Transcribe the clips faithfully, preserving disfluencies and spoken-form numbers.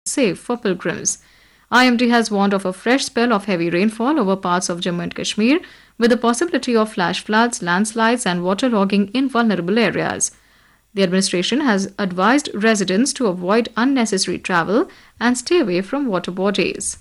safe for pilgrims. I M D has warned of a fresh spell of heavy rainfall over parts of Jammu and Kashmir, with the possibility of flash floods, landslides, and waterlogging in vulnerable areas. The administration has advised residents to avoid unnecessary travel and stay away from water bodies.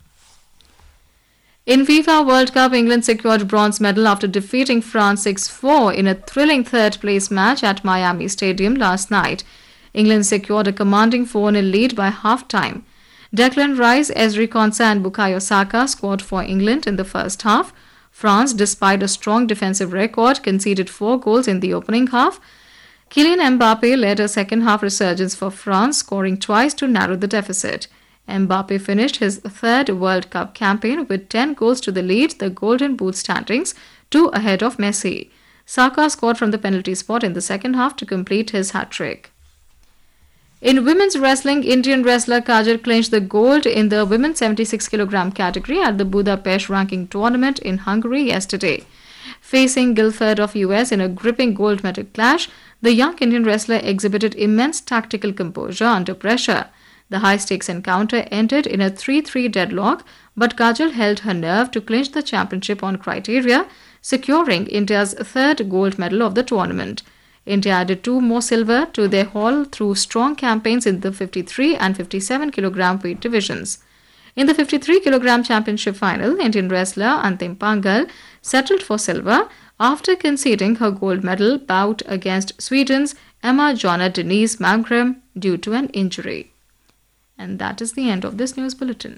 In FIFA World Cup, England secured bronze medal after defeating France six four in a thrilling third-place match at Miami Stadium last night. England secured a commanding four nil lead by half-time. Declan Rice, Ezri Konsa and Bukayo Saka scored for England in the first half. France, despite a strong defensive record, conceded four goals in the opening half. Kylian Mbappe led a second-half resurgence for France, scoring twice to narrow the deficit. Mbappe finished his third World Cup campaign with ten goals to the lead the Golden Boot standings, two ahead of Messi. Saka scored from the penalty spot in the second half to complete his hat-trick. In women's wrestling, Indian wrestler Kajal clinched the gold in the women's seventy-six kilogram category at the Budapest ranking tournament in Hungary yesterday. Facing Guilford of U S in a gripping gold medal clash, the young Indian wrestler exhibited immense tactical composure under pressure. The high-stakes encounter ended in a three three deadlock, but Kajal held her nerve to clinch the championship on criteria, securing India's third gold medal of the tournament. India added two more silver to their haul through strong campaigns in the fifty-three and fifty-seven kilogram weight divisions. In the fifty-three kilogram championship final, Indian wrestler Antim Pangal settled for silver after conceding her gold medal bout against Sweden's Emma Jonna Denise Malmgren due to an injury. And that is the end of this news bulletin.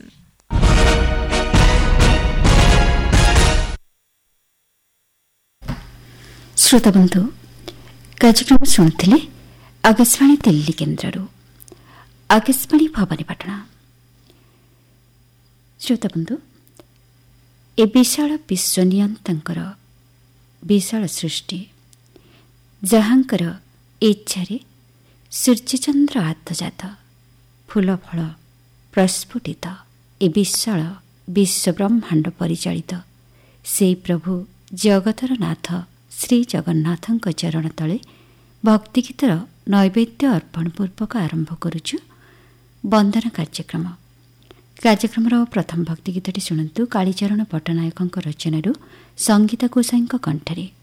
श्रोताबंधु कार्यक्रम शुणुले आकाशवाणी दिल्ली केन्द्र आकाशवाणी भवानीपाटना श्रोताबंधु ए विशाल विश्वनियंतांकर विशाल सृष्टि जहाँकर इच्छारे सूर्यचंद्र आत्मजात फूल फल प्रस्फुटित ए विशाल विश्व ब्रह्मांड परिचालित से प्रभु जगतर नाथ श्री जगन्नाथଙ୍କ चरण तले भक्ति गीतर नैवेद्य अर्पण पूर्वक आरंभ करुचु वंदना कार्यक्रम कार्यक्रम प्रथम भक्ति गीतटी शुणु कालीचरण पट्टनायक रचना संगीता गोसाई कंठरे।